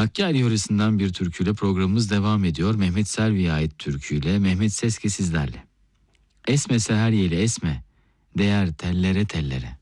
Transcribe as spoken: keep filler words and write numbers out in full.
Hakkari yöresinden bir türküyle programımız devam ediyor. Mehmet Selvi'ye ait türküyle Mehmet Seske sizlerle. Esmese her yeli esme, değer tellere tellere.